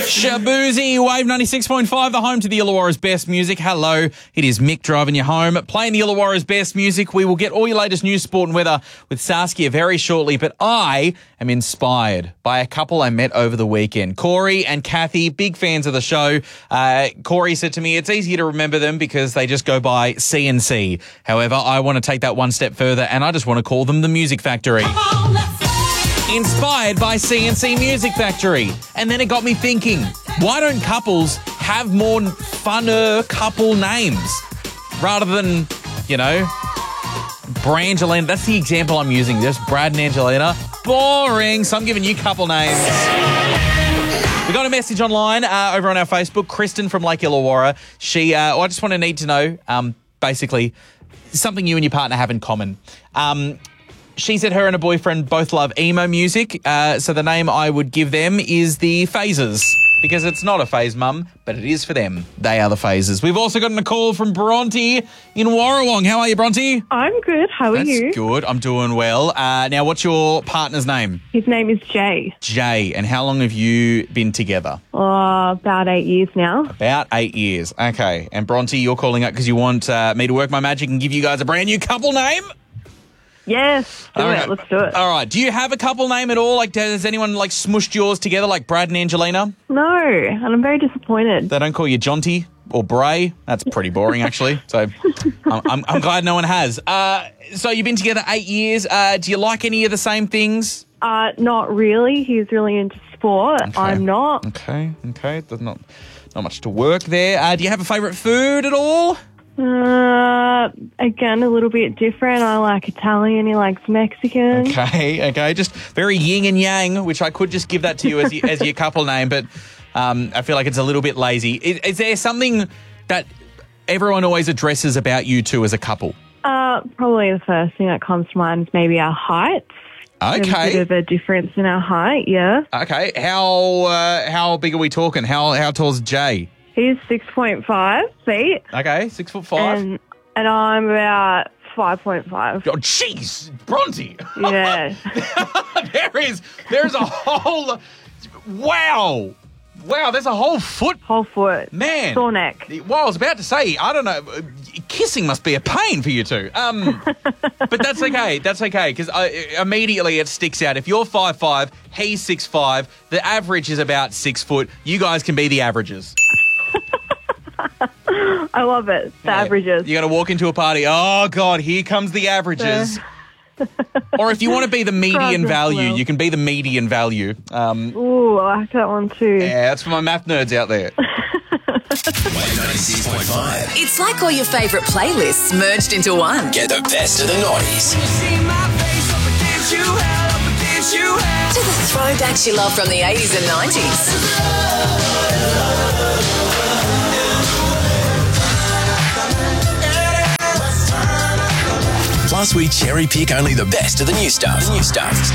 Shabuzi, Wave 96.5, the home to the Illawarra's best music. Hello, it is Mick driving you home. Playing the Illawarra's best music. We will get all your latest news, sport and weather with Saskia very shortly, but I am inspired by a couple I met over the weekend. Corey and Kathy, big fans of the show. Corey said to me, it's easier to remember them because they just go by C&C. However, I want to take that one step further and I just want to call them the Music Factory. Inspired by C&C Music Factory. And then it got me thinking, why don't couples have more funner couple names rather than, Brangelina? That's the example I'm using. Just Brad and Angelina. Boring. So I'm giving you couple names. We got a message online over on our Facebook. Kristen from Lake Illawarra. I just want to need to know, basically, something you and your partner have in common. She said her and her boyfriend both love emo music, so the name I would give them is the Phasers, because it's not a phase, Mum, but it is for them. They are the Phasers. We've also gotten a call from Bronte in Warrawong. How are you, Bronte? I'm good. How are you? That's good. I'm doing well. Now, what's your partner's name? His name is Jay. Jay. And how long have you been together? About 8 years now. About 8 years. Okay. And Bronte, you're calling up because you want me to work my magic and give you guys a brand new couple name? Yes, let's do it. All right. Do you have a couple name at all? Like, has anyone smushed yours together like Brad and Angelina? No, and I'm very disappointed. They don't call you Jonty or Bray? That's pretty boring, actually. So I'm glad no one has. So you've been together 8 years. Do you like any of the same things? Not really. He's really into sport. Okay. I'm not. Okay. There's not much to work there. Do you have a favourite food at all? Again, a little bit different. I like Italian. He likes Mexican. Okay. Just very yin and yang, which I could just give that to you as your couple name, but I feel like it's a little bit lazy. Is there something that everyone always addresses about you two as a couple? Probably the first thing that comes to mind is maybe our heights. Okay. There's a bit of a difference in our height, yeah. Okay. How big are we talking? How tall's Jay? He's 6.5 feet. Okay, 6'5". And I'm about 5.5. Oh, jeez, Bronte. Yeah. There's a whole, wow, there's a whole foot. Whole foot. Man. Sore neck. Well, I was about to say, I don't know, kissing must be a pain for you two. But that's okay, because immediately it sticks out. If you're 5'5", he's 6'5", the average is about 6 foot. You guys can be the averages. I love it. The averages. You got to walk into a party. Oh, God, here comes the averages. Or if you want to be the median value, you can be the median value. Ooh, I like that one too. Yeah, that's for my math nerds out there. Wave 96.5. It's like all your favourite playlists merged into one. Get the best of the noughties. To the throwbacks you love from the 80s and 90s. Plus, we cherry pick only the best of the new stuff.